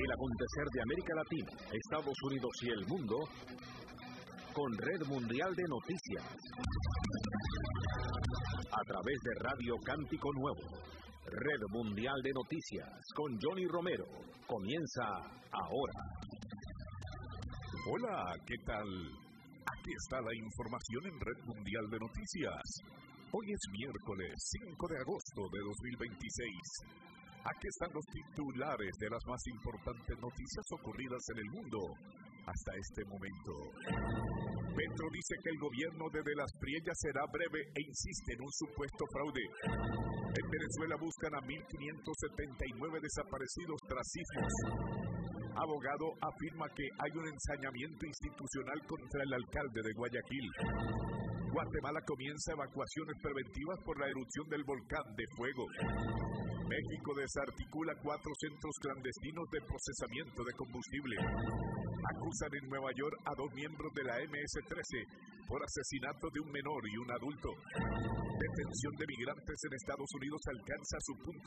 El acontecer de América Latina, Estados Unidos y el mundo con Red Mundial de Noticias. A través de Radio Cántico Nuevo. Red Mundial de Noticias con Johnny Romero. Comienza ahora. Hola, ¿qué tal? Aquí está la información en Red Mundial de Noticias. Hoy es miércoles 5 de agosto de 2026. Aquí están los titulares de las más importantes noticias ocurridas en el mundo hasta este momento. Petro dice que el gobierno de las Priellas será breve e insiste en un supuesto fraude. En Venezuela buscan a 1.579 desaparecidos tras sismos. Abogado afirma que hay un ensañamiento institucional contra el alcalde de Guayaquil. Guatemala comienza evacuaciones preventivas por la erupción del volcán de Fuego. México desarticula 4 centros clandestinos de procesamiento de combustible. Acusan en Nueva York a 2 miembros de la MS-13 por asesinato de un menor y un adulto. Detención de migrantes en Estados Unidos alcanza su punto